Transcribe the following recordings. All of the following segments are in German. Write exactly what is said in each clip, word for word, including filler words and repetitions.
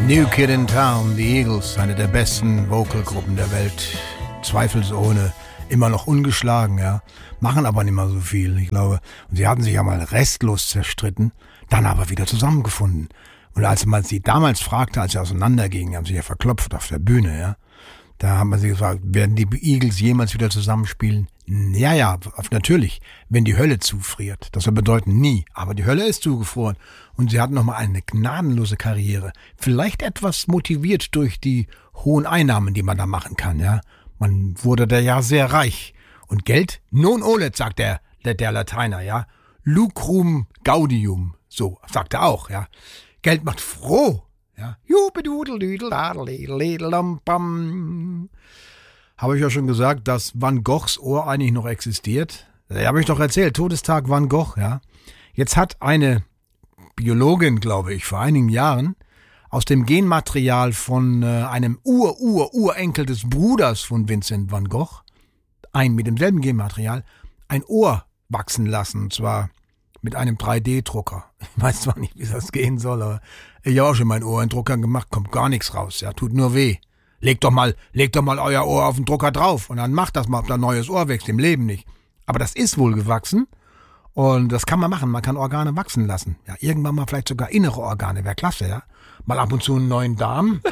New Kid in Town, die Eagles, eine der besten Vocalgruppen der Welt. Zweifelsohne, immer noch ungeschlagen, ja. Machen aber nicht mehr so viel, ich glaube. Und sie hatten sich ja mal restlos zerstritten, dann aber wieder zusammengefunden. Und als man sie damals fragte, als sie auseinandergingen, haben sie ja verklopft auf der Bühne, ja. Da haben wir sie gefragt, werden die Eagles jemals wieder zusammenspielen? Ja, ja, natürlich, wenn die Hölle zufriert. Das soll bedeuten nie, aber die Hölle ist zugefroren. Und sie hatten nochmal eine gnadenlose Karriere. Vielleicht etwas motiviert durch die hohen Einnahmen, die man da machen kann, ja. Man wurde da ja sehr reich. Und Geld? Non olet, sagt der, der, der Lateiner, ja. Lucrum gaudium, so, sagt er auch, ja. Geld macht froh. Ja. Habe ich ja schon gesagt, dass Van Goghs Ohr eigentlich noch existiert. Da habe ich doch erzählt, Todestag Van Gogh, ja. Jetzt hat eine Biologin, glaube ich, vor einigen Jahren aus dem Genmaterial von äh, einem Ur-Ur-Urenkel des Bruders von Vincent van Gogh, ein mit demselben Genmaterial, ein Ohr wachsen lassen, und zwar mit einem drei D Drucker. Ich weiß zwar nicht, wie das gehen soll, aber ich habe auch schon meinen Ohr in Drucker gemacht, kommt gar nichts raus, ja, tut nur weh. Legt doch mal, legt doch mal euer Ohr auf den Drucker drauf und dann macht das mal, ob da ein neues Ohr wächst, im Leben nicht. Aber das ist wohl gewachsen und das kann man machen, man kann Organe wachsen lassen. Ja, irgendwann mal vielleicht sogar innere Organe, wäre klasse, ja. Mal ab und zu einen neuen Darm.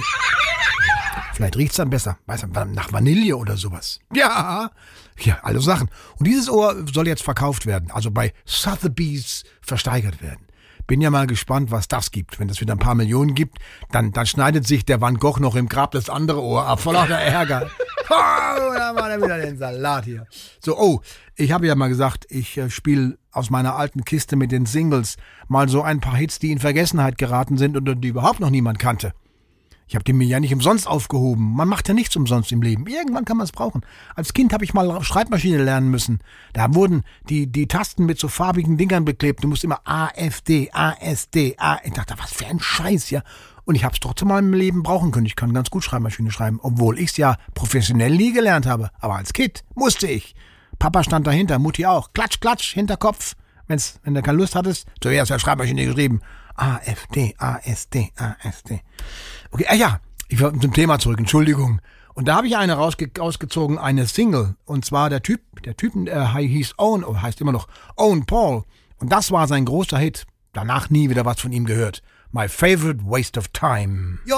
Vielleicht riecht's dann besser, weiß du, nach Vanille oder sowas. Ja, ja, alle Sachen. Und dieses Ohr soll jetzt verkauft werden, also bei Sotheby's versteigert werden. Bin ja mal gespannt, was das gibt. Wenn das wieder ein paar Millionen gibt, dann, dann schneidet sich der Van Gogh noch im Grab das andere Ohr ab, vor lauter Ärger. Oh, da war er wieder den Salat hier. So, oh, ich habe ja mal gesagt, ich äh, spiele aus meiner alten Kiste mit den Singles mal so ein paar Hits, die in Vergessenheit geraten sind und die überhaupt noch niemand kannte. Ich habe die mir ja nicht umsonst aufgehoben. Man macht ja nichts umsonst im Leben. Irgendwann kann man es brauchen. Als Kind habe ich mal Schreibmaschine lernen müssen. Da wurden die, die Tasten mit so farbigen Dingern beklebt. Du musst immer A, F, D, A, S, D, A. Ich dachte, was für ein Scheiß, ja. Und ich habe es trotzdem mal im Leben brauchen können. Ich kann ganz gut Schreibmaschine schreiben, obwohl ich es ja professionell nie gelernt habe. Aber als Kind musste ich. Papa stand dahinter, Mutti auch. Klatsch, klatsch, Hinterkopf. Wenn's, wenn du keine Lust hattest, zuerst ja Schreibmaschine geschrieben. A, F, D, A, S, D, A, S, D. Okay, ah ja, ich war zum Thema zurück, Entschuldigung. Und da habe ich eine rausge- rausgezogen, eine Single. Und zwar der Typ, der Typ äh, hieß Owen, oh, heißt immer noch Owen Paul. Und das war sein großer Hit. Danach nie wieder was von ihm gehört. My Favorite Waste of Time.